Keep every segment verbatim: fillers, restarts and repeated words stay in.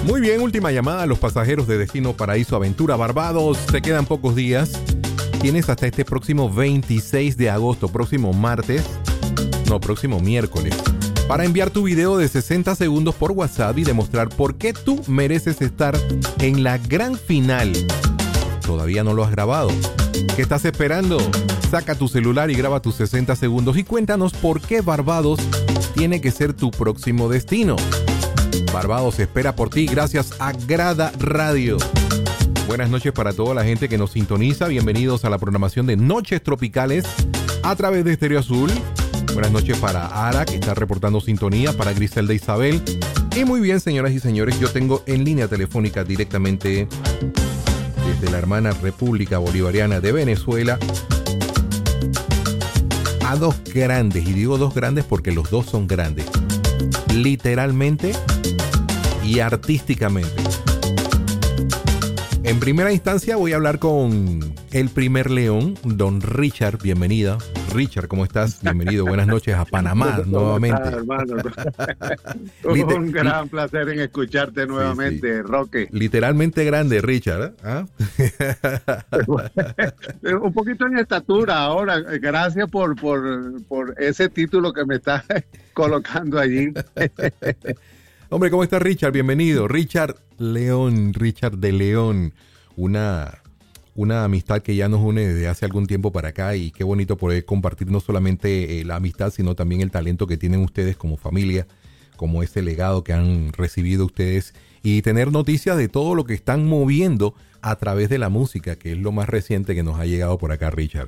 Muy bien, última llamada a los pasajeros de Destino Paraíso Aventura Barbados. Te quedan pocos días. Tienes hasta este próximo veintiséis de agosto, próximo martes, no, próximo miércoles, para enviar tu video de sesenta segundos por WhatsApp y demostrar por qué tú mereces estar en la gran final. ¿Todavía no lo has grabado? ¿Qué estás esperando? Saca tu celular y graba tus sesenta segundos y cuéntanos por qué Barbados tiene que ser tu próximo destino. Barbados espera por ti gracias a Grada Radio. Buenas noches para toda la gente que nos sintoniza. Bienvenidos a la programación de Noches Tropicales a través de Estéreo Azul. Buenas noches para Ara, que está reportando sintonía, para Griselda Isabel. Y muy bien, señoras y señores, yo tengo en línea telefónica directamente desde la hermana República Bolivariana de Venezuela a dos grandes, y digo dos grandes porque los dos son grandes, literalmente y artísticamente. En primera instancia voy a hablar con el primer león, don Richard. Bienvenida. Richard, ¿cómo estás? Bienvenido. Buenas noches a Panamá nuevamente. ¿Cómo estás, hermano? Un gran placer en escucharte nuevamente, sí, sí. Roque. Literalmente grande, Richard. ¿eh? Un poquito en estatura ahora. Gracias por, por, por ese título que me estás colocando allí. Hombre, ¿cómo está Richard? Bienvenido. Richard León, Richard de León. Una, una amistad que ya nos une desde hace algún tiempo para acá, y qué bonito poder compartir no solamente eh, la amistad, sino también el talento que tienen ustedes como familia, como ese legado que han recibido ustedes, y tener noticias de todo lo que están moviendo a través de la música, que es lo más reciente que nos ha llegado por acá, Richard.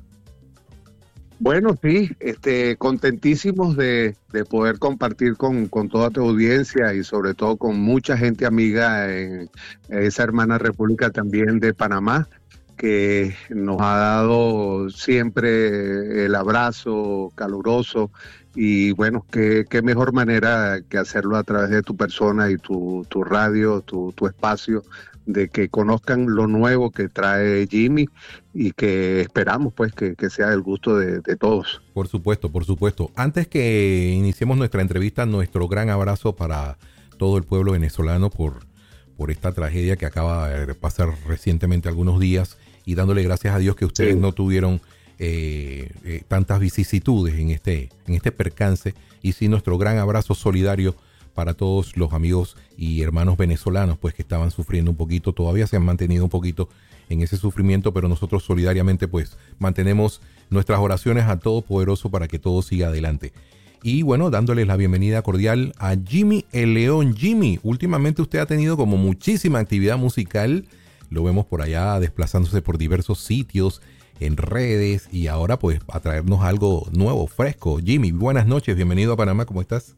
Bueno, sí, este, contentísimos de, de poder compartir con, con toda tu audiencia y sobre todo con mucha gente amiga en esa hermana república también de Panamá, que nos ha dado siempre el abrazo caluroso, y bueno, qué, qué mejor manera que hacerlo a través de tu persona y tu, tu radio, tu, tu espacio, de que conozcan lo nuevo que trae Jimmy, y que esperamos pues que, que sea del gusto de, de todos. Por supuesto, por supuesto. Antes que iniciemos nuestra entrevista, nuestro gran abrazo para todo el pueblo venezolano por, por esta tragedia que acaba de pasar recientemente algunos días, y dándole gracias a Dios que ustedes sí. no tuvieron eh, eh, tantas vicisitudes en este, en este percance, y sí nuestro gran abrazo solidario para todos los amigos y hermanos venezolanos, pues que estaban sufriendo un poquito, todavía se han mantenido un poquito en ese sufrimiento, pero nosotros solidariamente pues mantenemos nuestras oraciones a Todopoderoso para que todo siga adelante. Y bueno, dándoles la bienvenida cordial a Jimmy el León. Jimmy, últimamente usted ha tenido como muchísima actividad musical, lo vemos por allá desplazándose por diversos sitios, en redes, y ahora pues a traernos algo nuevo, fresco. Jimmy, buenas noches, bienvenido a Panamá, ¿cómo estás?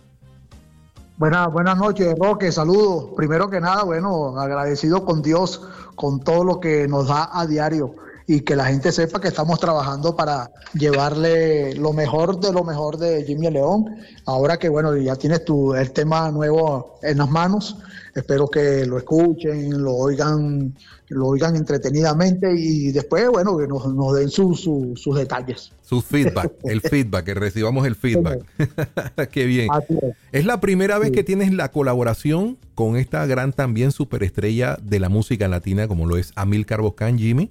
Buenas, buenas noches, Roque, saludos. Primero que nada, bueno, agradecido con Dios, con todo lo que nos da a diario, y que la gente sepa que estamos trabajando para llevarle lo mejor de lo mejor de Jimmy el León. Ahora que, bueno, ya tienes tu, el tema nuevo en las manos, espero que lo escuchen, lo oigan, lo oigan entretenidamente, y después, bueno, que nos, nos den su, su, sus detalles. Su feedback, el feedback, que recibamos el feedback. Qué bien. Es. es la primera vez sí. que tienes la colaboración con esta gran también superestrella de la música latina como lo es Amílcar Boscán, Jimmy.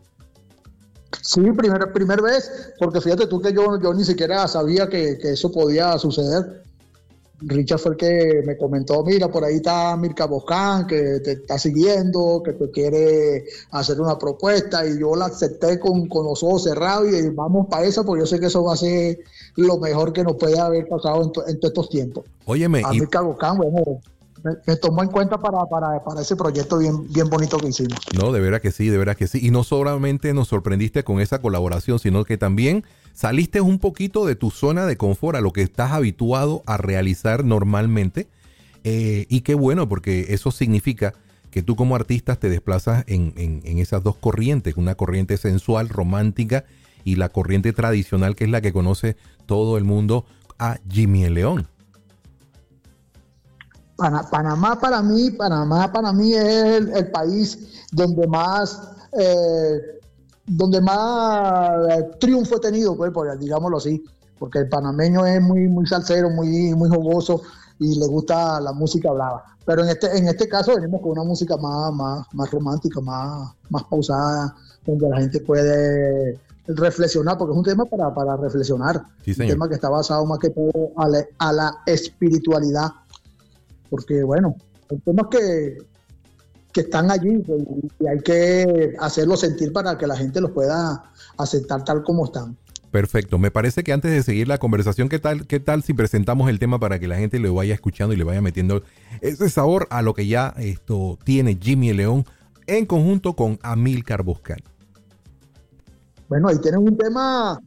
Sí, primera primer vez, porque fíjate tú que yo, yo ni siquiera sabía que, que eso podía suceder. Richard fue el que me comentó, mira, por ahí está Amílcar Boscán, que te está siguiendo, que te quiere hacer una propuesta, y yo la acepté con, con los ojos cerrados, y vamos para esa, porque yo sé que eso va a ser lo mejor que nos puede haber pasado en, to, en todos estos tiempos. Óyeme, Amílcar y... Boscán, bueno, me, me tomó en cuenta para, para, para ese proyecto bien, bien bonito que hicimos. No, de veras que sí, de veras que sí. Y no solamente nos sorprendiste con esa colaboración, sino que también saliste un poquito de tu zona de confort, a lo que estás habituado a realizar normalmente. Eh, y qué bueno, porque eso significa que tú como artista te desplazas en, en, en esas dos corrientes, una corriente sensual, romántica, y la corriente tradicional, que es la que conoce todo el mundo, a Jimmy el León. Panamá para mí, Panamá para mí es el, el país donde más eh, donde más eh, triunfo he tenido, pues, pues, digámoslo así, porque el panameño es muy muy salsero, muy muy jugoso, y le gusta la música brava. Pero en este en este caso venimos con una música más, más, más romántica, más, más pausada, donde la gente puede reflexionar, porque es un tema para, para reflexionar. Sí, un tema que está basado más que todo a la, a la espiritualidad. Porque, bueno, hay temas que, que están allí y hay que hacerlos sentir para que la gente los pueda aceptar tal como están. Perfecto. Me parece que antes de seguir la conversación, ¿qué tal, qué tal si presentamos el tema para que la gente lo vaya escuchando y le vaya metiendo ese sabor a lo que ya esto tiene Jimmy el León en conjunto con Amílcar Boscan? Bueno, ahí tienen un tema,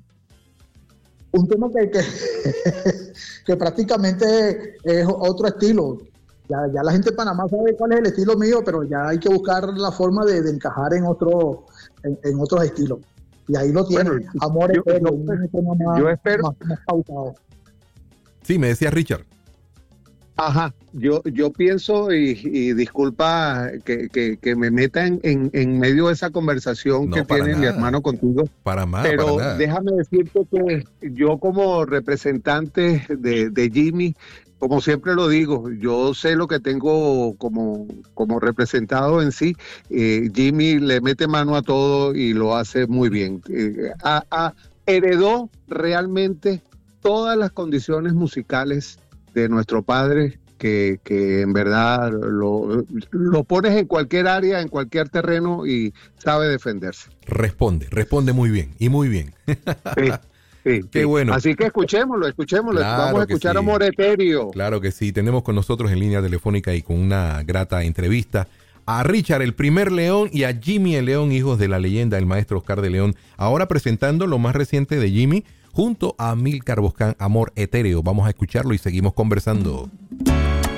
un tema que, que, que prácticamente es otro estilo. Ya, ya la gente de Panamá sabe cuál es el estilo mío, pero ya hay que buscar la forma de, de encajar en, otro, en, en otros estilos. Y ahí lo tienen, bueno, Amor yo, Etéreo, yo, un tema más, yo espero, más, más pautado. Sí, me decía Richard. Ajá, yo, yo pienso, y, y disculpa que, que, que me meta en, en, en medio de esa conversación no, que tiene nada. mi hermano contigo. Para más, pero para nada. Déjame decirte que yo como representante de, de Jimmy, como siempre lo digo, yo sé lo que tengo como, como representado en sí. Eh, Jimmy le mete mano a todo y lo hace muy bien. Eh, a, a, heredó realmente todas las condiciones musicales de nuestro padre, que, que en verdad lo, lo pones en cualquier área, en cualquier terreno y sabe defenderse. Responde, responde muy bien y muy bien. Sí. Sí, Qué sí. bueno. Así que escuchémoslo, escuchémoslo. Claro Vamos a escuchar sí. a Amor Etéreo. Claro que sí. Tenemos con nosotros en línea telefónica y con una grata entrevista a Richard, el primer León, y a Jimmy el León, hijos de la leyenda, el maestro Oscar de León. Ahora presentando lo más reciente de Jimmy junto a Amílcar Boscan, Amor Etéreo. Vamos a escucharlo y seguimos conversando.